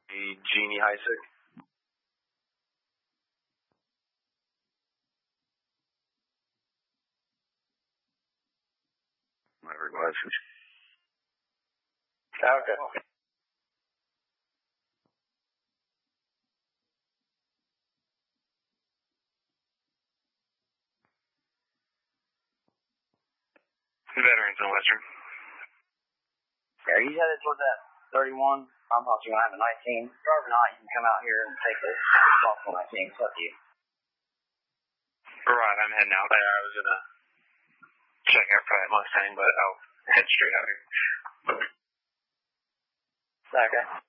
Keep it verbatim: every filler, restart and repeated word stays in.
Jeannie Heisick. Whatever it was. Okay. Veterans in Western. Yeah, he's headed towards that thirty-one. I'm possibly going to have a nineteen. Driver not, you can come out here and take this possible nineteen. It's up to you. Right, I'm heading out there. I was going to check out for that Mustang, but I'll head straight out here. Okay.